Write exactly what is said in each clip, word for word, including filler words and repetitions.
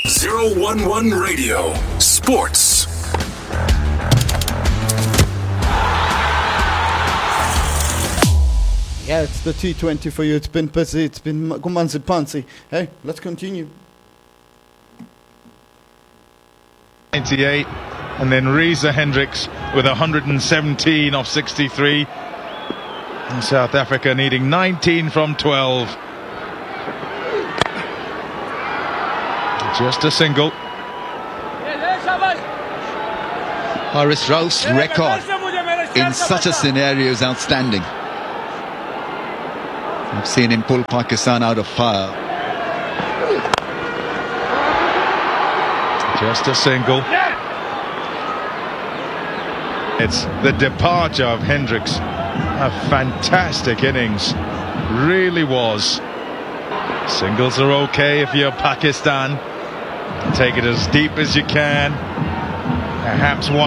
zero one one Radio Sports. Yeah, it's the T twenty for you. It's been busy. It's been gumanzi pansi. Hey, let's continue. ninety-eight, and then Reza Hendricks with one hundred seventeen off sixty-three. And South Africa needing nineteen from twelve. Just a single. Haris Rauf's record in such a scenario is outstanding. I've seen him pull Pakistan out of fire. Just a single. It's the departure of Hendricks. A fantastic innings. Really was. Singles are okay if you're Pakistan. Take it as deep as you can. Perhaps one.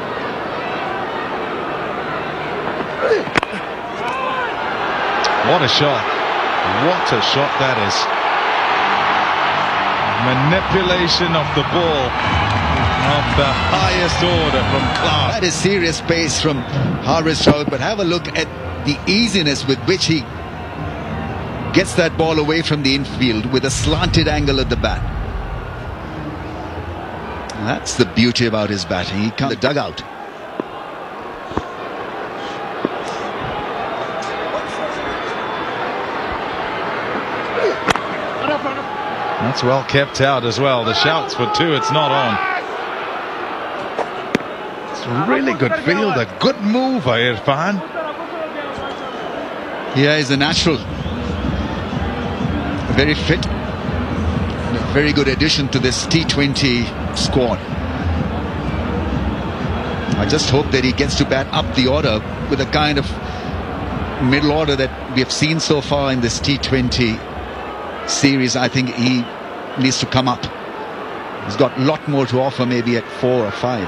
What a shot. What a shot that is. Manipulation of the ball of the highest order from class. That is serious pace from Haris Rauf, but have a look at the easiness with which he gets that ball away from the infield with a slanted angle at the bat. That's the beauty about his batting. He can't the dugout. That's well kept out as well. The shouts for two, it's not on. It's a really good field, a good mover, Irfan. Yeah, he's a natural. Very fit. And a very good addition to this T twenty squad. I just hope that he gets to bat up the order with the kind of middle order that we have seen so far in this T twenty series. I think he needs to come up. He's got a lot more to offer, maybe at four or five.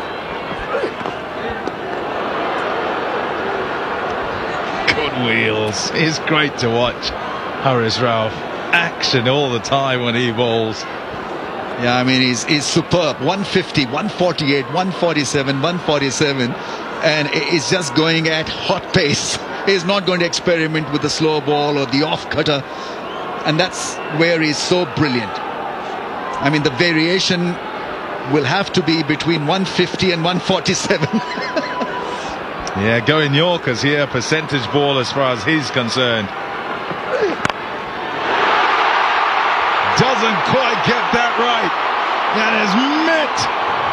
Good wheels. It's great to watch Haris Rauf. Action all the time when he bowls. Yeah, I mean, he's, he's superb. one fifty, one forty-eight, one forty-seven, one forty-seven. And it's just going at hot pace. He's not going to experiment with the slow ball or the off cutter. And that's where he's so brilliant. I mean, the variation will have to be between one fifty and one forty-seven. Yeah, going Yorkers here, percentage ball as far as he's concerned. Doesn't quite get that right. That is